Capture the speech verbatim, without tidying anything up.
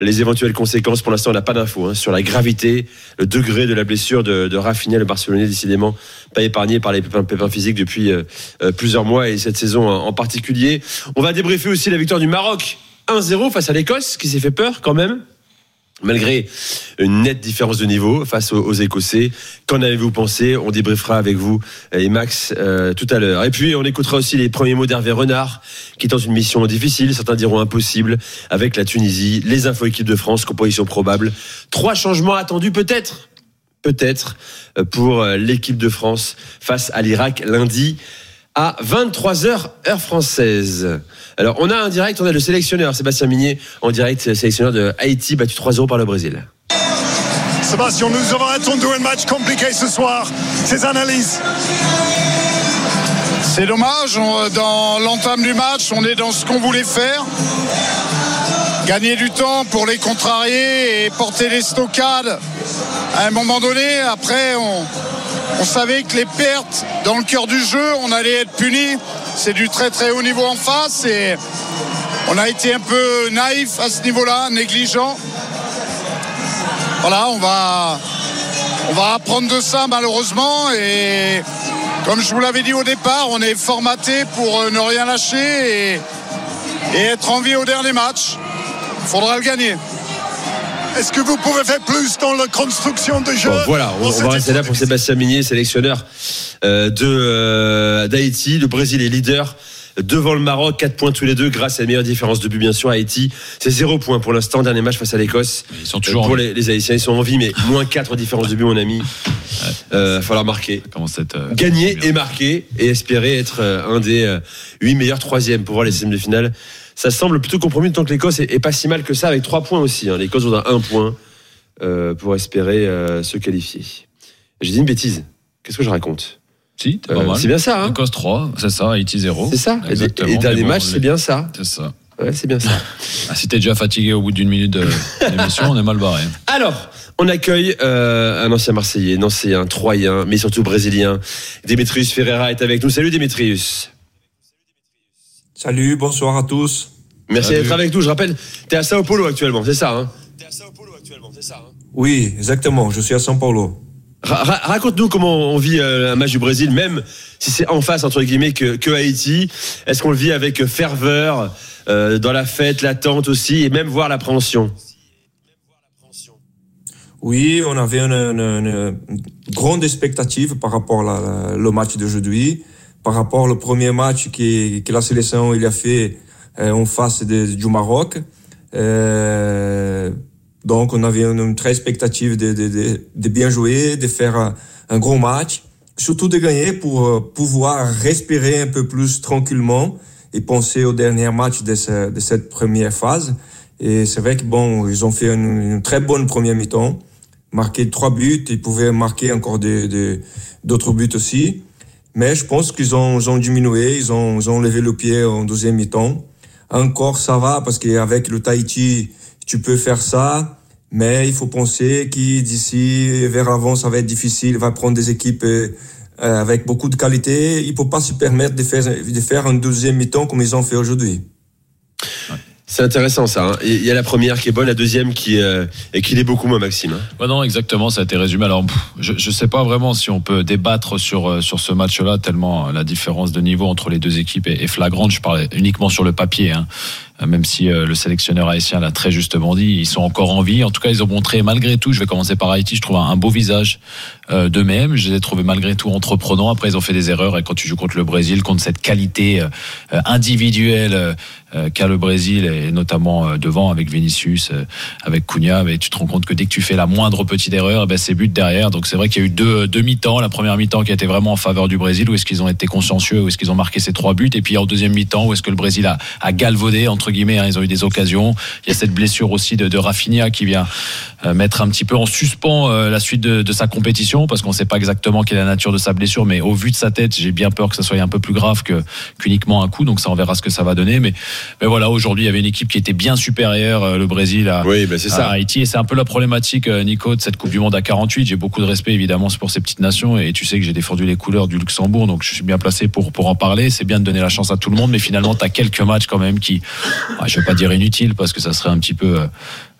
les éventuelles conséquences. Pour l'instant, on n'a pas d'infos hein, sur la gravité, le degré de la blessure de, de Rafinha, le Barcelonais, décidément pas épargné par les pépins, pépins physiques depuis euh, euh, plusieurs mois et cette saison en, en particulier. On va débriefer aussi la victoire du Maroc un zéro face à l'Écosse, qui s'est fait peur quand même, malgré une nette différence de niveau face aux, aux Écossais. Qu'en avez-vous pensé ? On débriefera avec vous et Max euh, tout à l'heure. Et puis on écoutera aussi les premiers mots d'Hervé Renard, qui tente une mission difficile, certains diront impossible, avec la Tunisie. Les infos équipe de France, composition probable. Trois changements attendus peut-être, peut-être pour l'équipe de France face à l'Irak lundi à vingt-trois heures heure française. Alors on a un direct, on a le sélectionneur Sébastien Migné en direct, sélectionneur de Haïti battu trois zéro par le Brésil. Sébastien, nous avons attendu un match compliqué ce soir. Ces analyses. C'est dommage, on, dans l'entame du match, on est dans ce qu'on voulait faire. Gagner du temps pour les contrarier et porter les stockades à un moment donné. Après, on, on savait que les pertes dans le cœur du jeu, on allait être punis. C'est du très très haut niveau en face et on a été un peu naïf à ce niveau-là, négligent. Voilà, on va, on va apprendre de ça malheureusement et comme je vous l'avais dit au départ, on est formaté pour ne rien lâcher et, et être en vie au dernier match. Il faudra le gagner. Est-ce que vous pouvez faire plus dans la construction de jeu ? Bon, voilà, on, on va rester là pour Sébastien Migné, sélectionneur euh, de, euh, d'Haïti. Le Brésil est leader devant le Maroc, quatre points tous les deux grâce à une meilleure différence de but bien sûr. Haïti, c'est zéro point pour l'instant, dernier match face à l'Écosse. Ils sont toujours euh, pour les, les Haïtiens, ils sont en vie, mais moins quatre différence de but mon ami. Il euh, va falloir marquer, cette, euh, gagner et marquer et espérer être euh, un des euh, huit meilleurs troisièmes pour voir les seizièmes de finale. Ça semble plutôt compromis tant que l'Écosse est, est pas si mal que ça avec trois points aussi. Hein. L'Écosse aura un point euh, pour espérer euh, se qualifier. J'ai dit une bêtise. Qu'est-ce que je raconte ? Si, t'es pas euh, mal. C'est bien ça. Hein. Écosse trois, c'est ça. Haïti zéro. C'est ça. Exactement. Et, et dernier bon, match, c'est bien ça. C'est ça. Ouais, c'est bien ça. Ah, si t'es déjà fatigué au bout d'une minute de, d'émission, on est mal barré. Alors, on accueille euh, un ancien Marseillais, Nancéen, Troyen, mais surtout Brésilien. Démétrius Ferreira est avec nous. Salut Démétrius. Salut, bonsoir à tous. Merci Salut. d'être avec nous. Je rappelle, t'es à Sao Paulo actuellement, c'est ça, hein ? T'es à Sao Paulo actuellement, c'est ça, hein ? Oui, exactement, je suis à São Paulo. Ra- ra- raconte-nous comment on vit euh, un match du Brésil, même si c'est en face, entre guillemets, que, que Haïti. Est-ce qu'on le vit avec ferveur, euh, dans la fête, l'attente aussi, et même voir l'appréhension ? Oui, on avait une, une, une grande expectative par rapport au match d'aujourd'hui, par rapport au premier match que, que la sélection il a fait euh, en face de, du Maroc. Euh, donc, on avait une, une très expectative de, de, de, de bien jouer, de faire un, un gros match, surtout de gagner pour pouvoir respirer un peu plus tranquillement et penser au dernier match de, ce, de cette première phase. Et c'est vrai que bon, ils ont fait une, une très bonne première mi-temps, marqué trois buts, ils pouvaient marquer encore des, des, d'autres buts aussi. Mais je pense qu'ils ont, ils ont diminué, ils ont, ils ont levé le pied en deuxième mi-temps. Encore, ça va, parce qu'avec le Tahiti, tu peux faire ça, mais il faut penser que d'ici vers l'avant, ça va être difficile, il va prendre des équipes euh, avec beaucoup de qualité. Il ne peut pas se permettre de faire, de faire un deuxième mi-temps comme ils ont fait aujourd'hui. Ouais. C'est intéressant ça. Hein. Il y a la première qui est bonne, la deuxième qui euh, et qui l'est beaucoup moins, Maxime. Hein. Ouais, non, exactement, ça a été résumé. Alors, pff, je je sais pas vraiment si on peut débattre sur sur ce match-là, tellement la différence de niveau entre les deux équipes est, est flagrante. Je parlais uniquement sur le papier, hein. Même si euh, le sélectionneur haïtien l'a très justement dit, ils sont encore en vie. En tout cas, ils ont montré malgré tout, je vais commencer par Haïti, je trouve un, un beau visage euh, d'eux-mêmes. Je les ai trouvés malgré tout entreprenants. Après, ils ont fait des erreurs. Et quand tu joues contre le Brésil, contre cette qualité euh, individuelle euh, qu'a le Brésil, et notamment euh, devant avec Vinicius, euh, avec Cunha, mais tu te rends compte que dès que tu fais la moindre petite erreur, ben, c'est but derrière. Donc c'est vrai qu'il y a eu deux, deux mi-temps. La première mi-temps qui a été vraiment en faveur du Brésil, où est-ce qu'ils ont été consciencieux, où est-ce qu'ils ont marqué ces trois buts. Et puis en deuxième mi-temps, où est-ce que le Brésil a, a galvaudé, entre guillemets, hein, ils ont eu des occasions. Il y a cette blessure aussi de, de Rafinha qui vient euh, mettre un petit peu en suspens euh, la suite de, de sa compétition, parce qu'on ne sait pas exactement quelle est la nature de sa blessure, mais au vu de sa tête, j'ai bien peur que ça soit un peu plus grave que, qu'uniquement un coup. Donc ça, on verra ce que ça va donner. Mais, mais voilà, aujourd'hui, il y avait une équipe qui était bien supérieure, euh, le Brésil à, oui, ben c'est ça. à Haïti. Et c'est un peu la problématique, euh, Nico, de cette Coupe du Monde à quarante-huit. J'ai beaucoup de respect, évidemment, pour ces petites nations. Et tu sais que j'ai défendu les couleurs du Luxembourg, donc je suis bien placé pour, pour en parler. C'est bien de donner la chance à tout le monde, mais finalement, tu as quelques matchs quand même qui, ah, je ne vais pas dire inutiles, parce que ça serait un petit peu,